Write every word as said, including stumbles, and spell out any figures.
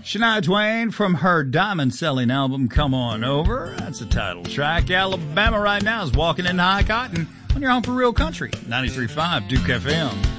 Shania Twain from her diamond-selling album, Come On Over. That's the title track. Alabama right now is walking in high cotton on your home for real country. ninety-three point five Duke F M.